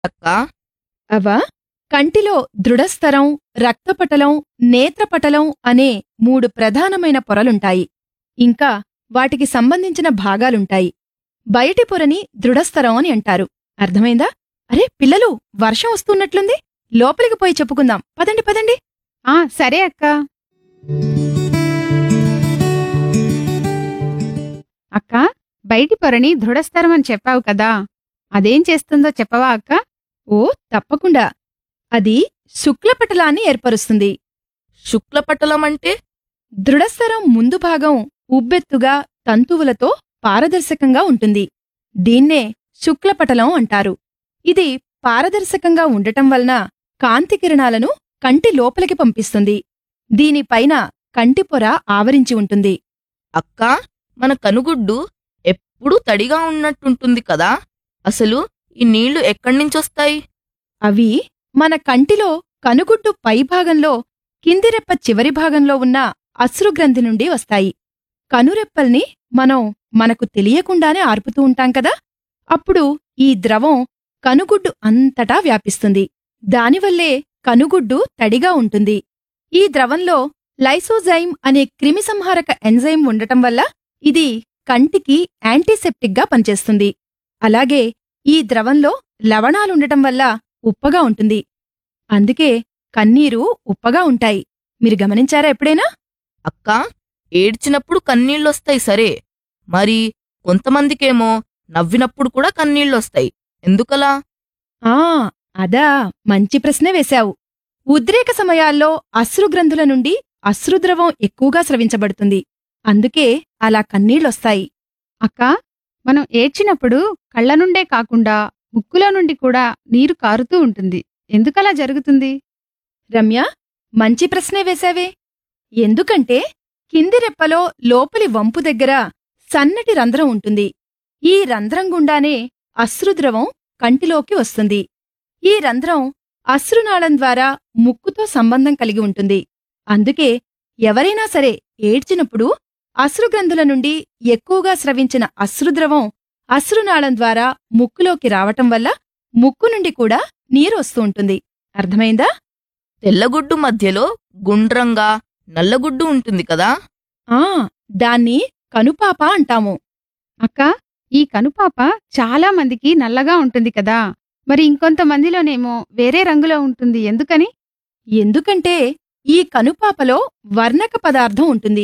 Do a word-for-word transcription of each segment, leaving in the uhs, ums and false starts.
అక్కా అవా కంటిలో దృఢస్థరం, రక్తపటలం, నేత్రపటలం అనే మూడు ప్రధానమైన పొరలుంటాయి. ఇంకా వాటికి సంబంధించిన భాగాలుంటాయి. బయటి పొరని దృఢస్థరం అని అంటారు. అర్థమైందా? అరే పిల్లలు, వర్షం వస్తున్నట్లుంది. లోపలికి పోయి చెప్పుకుందాం. పదండి పదండి. ఆ సరే అక్క. అక్క, బయటి పొరని దృఢస్థరం అని చెప్పావు కదా, అదేం చేస్తుందో చెప్పవా అక్క? ఓ తప్పకుండా. అది శుక్లపటలాన్ని ఏర్పరుస్తుంది. శుక్లపటలం అంటే? దృఢస్థరం ముందు భాగం ఉబ్బెత్తుగా తంతువులతో పారదర్శకంగా ఉంటుంది. దీన్నే శుక్లపటలం అంటారు. ఇది పారదర్శకంగా ఉండటం వలన కాంతి కిరణాలను కంటి లోపలికి పంపిస్తుంది. దీనిపైన కంటిపొర ఆవరించి ఉంటుంది. అక్కా, మన కనుగుడ్డు ఎప్పుడూ తడిగా ఉన్నట్టుంటుంది కదా, అసలు ఈ నీళ్లు ఎక్కడ్నించొస్తాయి? అవి మన కంటిలో కనుగుడ్డు పైభాగంలో కిందిరెప్ప చివరి భాగంలో ఉన్న అశ్రుగ్రంథి నుండి వస్తాయి. కనురెప్పల్ని మనం మనకు తెలియకుండానే ఆర్పుతూ ఉంటాం కదా, అప్పుడు ఈ ద్రవం కనుగుడ్డు అంతటా వ్యాపిస్తుంది. దానివల్లే కనుగుడ్డు తడిగా ఉంటుంది. ఈ ద్రవంలో లైసోజైమ్ అనే క్రిమిసంహారక ఎంజైమ్ ఉండటం వల్ల ఇది కంటికి యాంటీసెప్టిక్గా పనిచేస్తుంది. అలాగే ఈ ద్రవంలో లవణాలుండటం వల్ల ఉప్పగా ఉంటుంది. అందుకే కన్నీరు ఉప్పగా ఉంటాయి. మీరు గమనించారా ఎప్పుడైనా? అక్కా, ఏడ్చినప్పుడు కన్నీళ్ళొస్తాయి సరే, మరి కొంతమందికేమో నవ్వినప్పుడు కూడా కన్నీళ్ళొస్తాయి. ఎందుకలా? ఆ అదా మంచి ప్రశ్నే వేశావు. ఉద్రేక సమయాల్లో అశ్రుగ్రంథుల నుండి అశ్రుద్రవం ఎక్కువగా స్రవించబడుతుంది. అందుకే అలా కన్నీళ్లొస్తాయి. అక్క, మనం ఏడ్చినప్పుడు కళ్ళ నుండే కాకుండా ముక్కులో నుండి కూడా నీరు కారుతూ ఉంటుంది. ఎందుకలా జరుగుతుంది? రమ్య, మంచి ప్రశ్నే వేశావే. ఎందుకంటే కింది రెప్పలో లోపలి వంపు దగ్గర సన్నటి రంధ్రం ఉంటుంది. ఈ రంధ్రం గుండానే అశ్రుద్రవం కంటిలోకి వస్తుంది. ఈ రంధ్రం అశ్రునాళం ద్వారా ముక్కుతో సంబంధం కలిగి ఉంటుంది. అందుకే ఎవరైనా సరే ఏడ్చినప్పుడు అశ్రుగ్రంథుల నుండి ఎక్కువగా స్రవించిన అశ్రుద్రవం అశ్రునాళం ద్వారా ముక్కులోకి రావటం వల్ల ముక్కు నుండి కూడా నీరు వస్తూ ఉంటుంది. అర్థమైందా? తెల్లగుడ్డు మధ్యలో గుండ్రంగా నల్లగుడ్డు ఉంటుంది కదా. ఆ దాన్ని కనుపాప అంటాము. అక్క, ఈ కనుపాప చాలా మందికి నల్లగా ఉంటుంది కదా, మరి ఇంకొంతమందిలోనేమో వేరే రంగులో ఉంటుంది. ఎందుకని? ఎందుకంటే ఈ కనుపాపలో వర్ణక పదార్థం ఉంటుంది.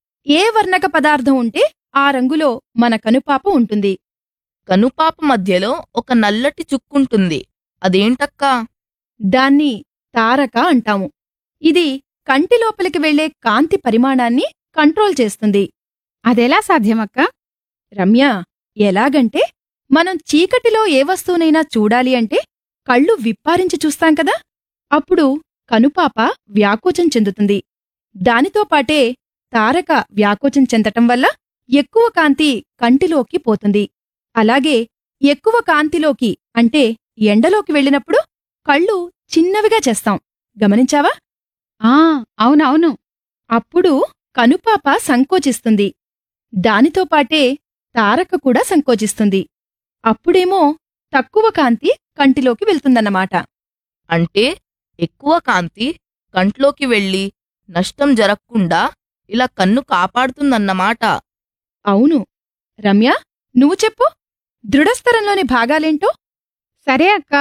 ఏ వర్ణక పదార్థం ఉంటే ఆ రంగులో మన కనుపాప ఉంటుంది. కనుపాప మధ్యలో ఒక నల్లటి చుక్కుంటుంది. అదేంటక్కా? దాన్ని తారక అంటాము. ఇది కంటి లోపలికి వెళ్లే కాంతి పరిమాణాన్ని కంట్రోల్ చేస్తుంది. అదెలా సాధ్యమక్క? రమ్య, ఎలాగంటే మనం చీకటిలో ఏ వస్తువునైనా చూడాలి అంటే కళ్ళు విప్పారించి చూస్తాం కదా, అప్పుడు కనుపాప వ్యాకోచం చెందుతుంది. దానితో పాటే తారక వ్యాకోచం చెందటం వల్ల ఎక్కువ కాంతి కంటిలోకి పోతుంది. అలాగే ఎక్కువ కాంతిలోకి అంటే ఎండలోకి వెళ్ళినప్పుడు కళ్ళు చిన్నవిగా చేస్తాం. గమనించావా? ఆ అవునవును. అప్పుడు కనుపాప సంకోచిస్తుంది. దానితో పాటే తారక కూడా సంకోచిస్తుంది. అప్పుడేమో తక్కువ కాంతి కంటిలోకి వెళ్తుందన్నమాట. అంటే ఎక్కువ కాంతి కంట్లోకి వెళ్ళి నష్టం జరగకుండా ఇలా కన్ను కాపాడుతుందన్నమాట. అవును. రమ్య, నువ్వు చెప్పు, దృఢస్థరంలోని భాగాలేంటో? సరే అక్క.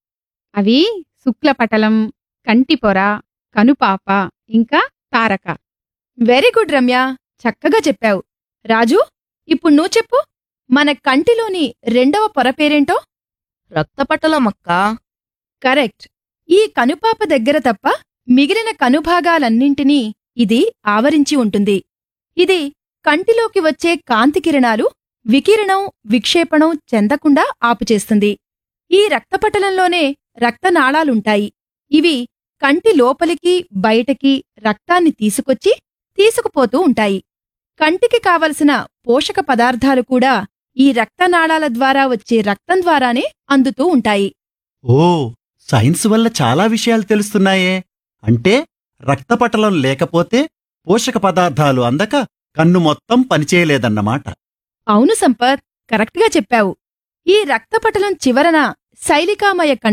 అవి శుక్లపటలం, కంటిపొర, కనుపాప, ఇంకా తారక. వెరీ గుడ్ రమ్య, చక్కగా చెప్పావు. రాజు, ఇప్పుడు నువ్వు చెప్పు, మన కంటిలోని రెండవ పొర పేరేంటో? రక్తపటలమక్కా. కరెక్ట్. ఈ కనుపాప దగ్గర తప్ప మిగిలిన కనుభాగాలన్నింటినీ ఇది ఆవరించి ఉంటుంది. ఇది కంటిలోకి వచ్చే కాంతి కిరణాలు వికిరణం, విక్షేపణం చెందకుండా ఆపుచేస్తుంది. ఈ రక్తపటలంలోనే రక్తనాళాలుంటాయి. ఇవి కంటి లోపలికి బయటకి రక్తాన్ని తీసుకొచ్చి తీసుకుపోతూ ఉంటాయి. కంటికి కావలసిన పోషక పదార్థాలు కూడా ఈ రక్తనాళాల ద్వారా వచ్చే రక్తం ద్వారానే అందుతూ ఉంటాయి. ఓ, సైన్స్ వల్ల చాలా విషయాలు తెలుస్తున్నాయే. అంటే రక్తపటలం లేకపోతే పోషక పదార్థాలు అందక కన్ను మొత్తం పనిచేయలేదన్నమాట. అవును సంపత్, కరెక్ట్గా చెప్పావు. ఈ రక్తపటలం చివరన శైలికామయ